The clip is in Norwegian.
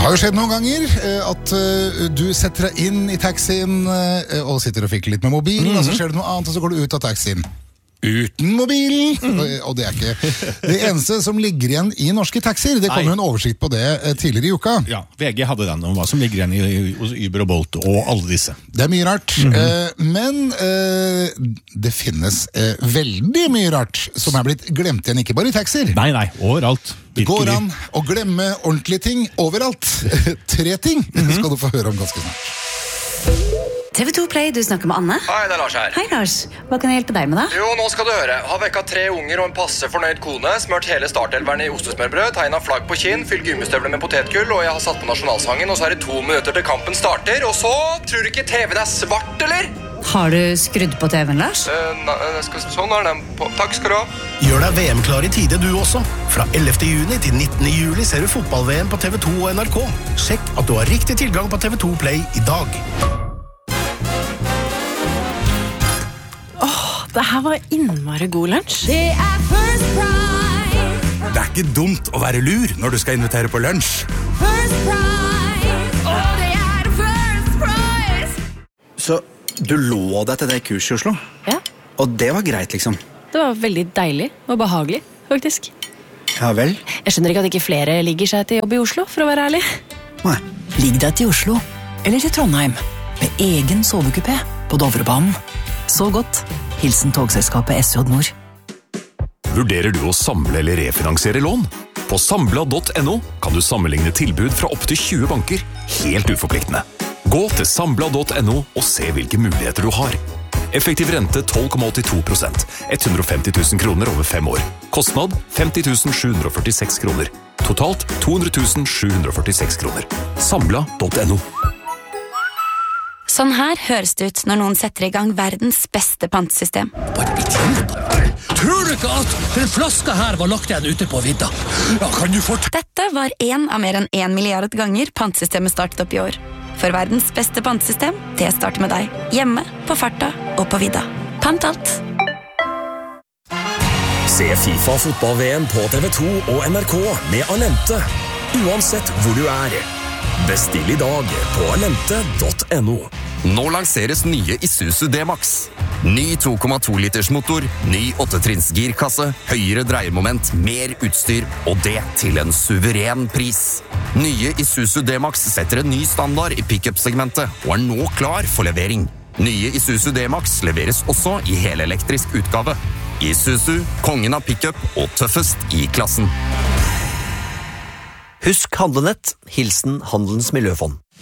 har jo skjedd noen ganger at du setter deg inn i taxien og sitter og fikker litt med mobilen, og så skjer det noe annet, og så går du ut av taxien uten mobilen, og det ikke det eneste som ligger igjen i norske taxier. Det kom jo en oversikt på det tidligere i uka. Ja, VG hadde den om hva som ligger igjen hos Uber og Bolt og alle disse. Det mye rart, men det finnes veldig mye rart som blitt glemt igjen, ikke bare i taxier. Nei, overalt. Det går an å glemme ordentlige ting overalt. 3 ting skal du få høre om ganske snart. TV2 Play, du snakker med Anne. Hei, det Lars her. Hei Lars, hva kan jeg hjelpe deg med da? Jo, nå skal du høre. Har vekket 3 unger og en passe fornøyd kone, smørt hele startelveren i ostesmørbrød, tegnet flagg på kinn, fylt gummistøvler med potetgull, og jeg har satt på nasjonalsangen, og så det 2 minutter til kampen starter, og så tror du ikke TV-en svart, eller? Har du skrudd på TV-en, Lars? Sånn den på. Takk skal du ha. Gjør deg VM-klar i tide du også. Fra 11. juni til 19. juli ser du fotball-VM på TV2 og NRK. Sjekk at du har riktig tilgang på TV2 Play i dag. Det her var innmari god lunsj. Det ikke dumt å være lur når du skal invitere på lunsj. Så du lå deg til det kurset i Oslo? Ja. Og det var greit, liksom? Det var veldig deilig og behagelig, faktisk. Ja vel? Jeg skjønner ikke at ikke flere ligger seg til jobb i Oslo, for å være ærlig. Nei. Ligg deg til Oslo, eller til Trondheim, med egen sovekupé på Dovrebanen. Så godt. Hilsen togselskapet SJ Nord. Vurderer du å samle eller refinansiere lån? På Sambla.no kan du sammenligne tilbud fra opp til 20 banker, helt uforpliktende. Gå til Sambla.no og se hvilke muligheter du har. Effektiv rente 12,82%, 150 000 kroner over 5 år. Kostnad 50 746 kroner. Totalt 200 746 kroner. Sambla.no. Sånn her høres det ut når noen setter i gang verdens beste pantesystem. Tror du ikke at den flaska her var lagt igjen ute på vidda? Ja, kan du Dette var en av mer enn 1 milliard ganger pantesystemet startet opp i år. For verdens beste pantesystem, det starter med deg. Hjemme, på farta og på vidda. Pant alt. Se FIFA fotball-VM på TV2 og NRK med Alente. Uansett hvor du Bestill i dag på alente.no. Nå lanseres nye Isuzu D-Max. Ny 2,2 liters motor, ny 8-trinns girkasse, høyere dreiemoment, mer utstyr, og det til en suveren pris. Nye Isuzu D-Max setter en ny standard i pick-up-segmentet, og nå klar for levering. Nye Isuzu D-Max leveres også i helelektrisk utgave. Isuzu, kongen av pick-up og tøffest i klassen. Husk handlenett, hilsen Handelens Miljøfond.